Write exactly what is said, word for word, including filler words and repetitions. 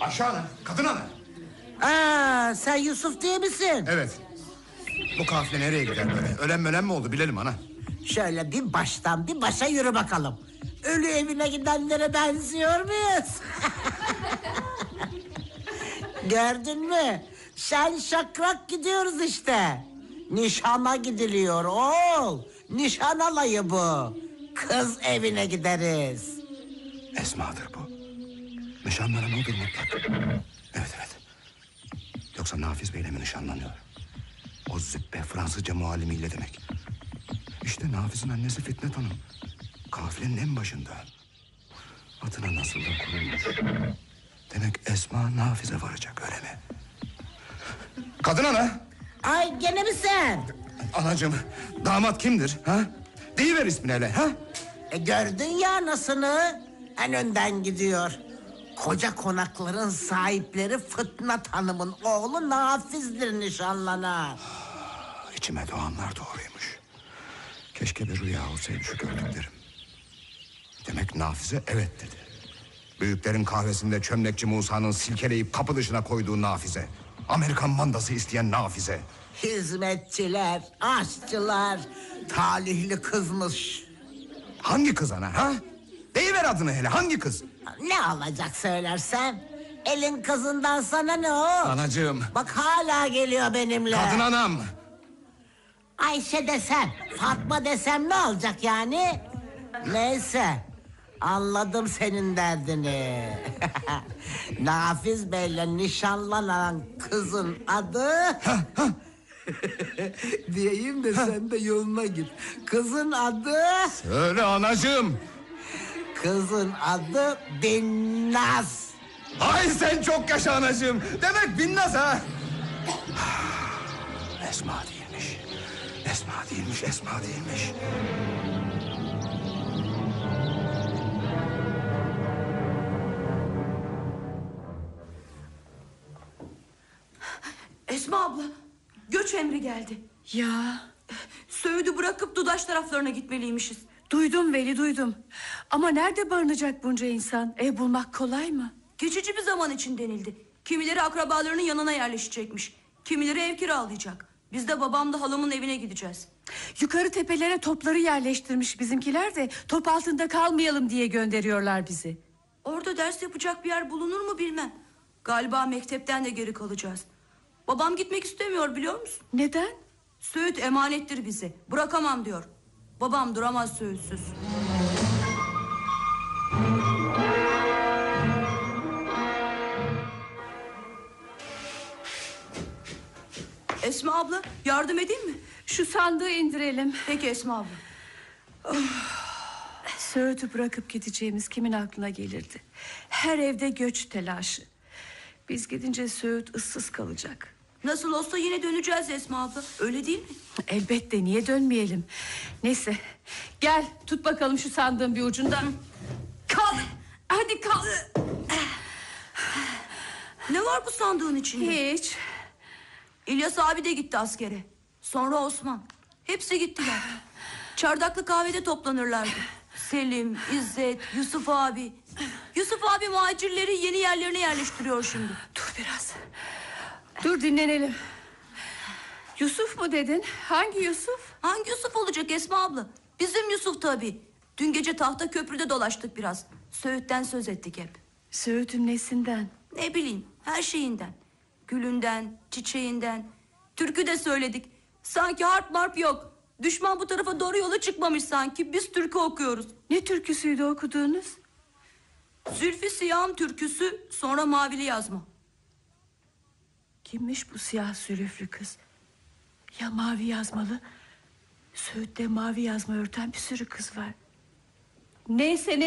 Ayşe ana, kadın ana. Aa, sen Yusuf değil misin? Evet. Bu kafile nereye gider böyle? Ölen mölen mi oldu bilelim ana. Şöyle bir baştan bir başa yürü bakalım. Ölü evine gidenlere benziyor muyuz? Gördün mü? Şen şakrak gidiyoruz işte. Nişana gidiliyor oğul. Nişan alayı bu. Kız evine gideriz. Esma'dır bu. Nişanlanma odur mutlak. Evet evet. Yoksa Nafiz Bey'le mi nişanlanıyor? O züppe Fransızca muallimiyle demek. İşte Nafiz'in annesi Fitnat Hanım. Kafilenin en başında. Adına nasıl da kurulmuş. Demek Esma Nafiz'e varacak öyle mi? Kadın ana. Ay gene mi sen? Anacığım damat kimdir ha? Deyiver ismini hele ha? E gördün ya anasını. En önden gidiyor. Koca konakların sahipleri Fitnat Hanım'ın oğlu Nafiz'dir nişanlanan. İçime doğanlar doğruymuş. Keşke bir rüya olsaydı şu gördüklerim. Demek Nafize evet dedi. Büyüklerin kahvesinde çömlekçi Musa'nın silkeleyip kapı dışına koyduğu Nafize. Amerikan mandası isteyen Nafize. Hizmetçiler, aşçılar, talihli kızmış. Hangi kız ana ha? Deyiver adını hele, hangi kız? Ne alacak söylersen? Elin kızından sana ne o? Anacığım. Bak hala geliyor benimle. Kadın anam. Ayşe desem, Fatma desem ne olacak yani? Neyse, anladım senin derdini. Nafiz Bey'le nişanlanan kızın adı... Diyeyim de sen de yoluna git. Kızın adı... Söyle anacığım. Kızın adı Binnaz. Ay sen çok yaşa anacığım. Demek Binnaz ha. Esma değilmiş. Esma değilmiş, Esma değilmiş. Esma abla, göç emri geldi. Ya Söğüdü bırakıp Dudaş taraflarına gitmeliymişiz. duydum Veli duydum. Ama nerede barınacak bunca insan? Ev bulmak kolay mı? Geçici bir zaman için denildi. Kimileri akrabalarının yanına yerleşecekmiş. Kimileri ev kiralayacak. Biz de babamla halamın evine gideceğiz. Yukarı tepelere topları yerleştirmiş bizimkiler de top altında kalmayalım diye gönderiyorlar bizi. Orada ders yapacak bir yer bulunur mu bilmem. Galiba mektepten de geri kalacağız. Babam gitmek istemiyor biliyor musun? Neden? Söğüt emanettir bize. Bırakamam diyor. Babam duramaz Söğütsüz. Esma abla yardım edeyim mi? Şu sandığı indirelim. Peki Esma abla. Söğüt'ü bırakıp gideceğimiz kimin aklına gelirdi? Her evde göç telaşı. Biz gidince Söğüt ıssız kalacak. Nasıl olsa yine döneceğiz Esma abla. Öyle değil mi? Elbette, niye dönmeyelim? Neyse gel tut bakalım şu sandığın bir ucundan. Kal. Hadi kal. Ne var bu sandığın içinde? Hiç. İlyas abi de gitti askere. Sonra Osman. Hepsi gittiler. Çardaklı kahvede toplanırlardı. Selim, İzzet, Yusuf abi. Yusuf abi muhacirleri yeni yerlerine yerleştiriyor şimdi. Dur biraz. Dur dinlenelim. Yusuf mu dedin? Hangi Yusuf? Hangi Yusuf olacak Esma abla? Bizim Yusuf tabii. Dün gece tahta köprüde dolaştık biraz. Söğüt'ten söz ettik hep. Söğüt'ün nesinden? Ne bileyim her şeyinden. Gülünden, çiçeğinden. Türkü de söyledik. Sanki harp marp yok. Düşman bu tarafa doğru yola çıkmamış sanki. Biz türkü okuyoruz. Ne türküsüydü okuduğunuz? Zülfü Siyah'ın türküsü, sonra Mavili Yazma. Kimmiş bu siyah sülüflü kız? Ya mavi yazmalı? Söğüt'te mavi yazma örten bir sürü kız var. Neyse ne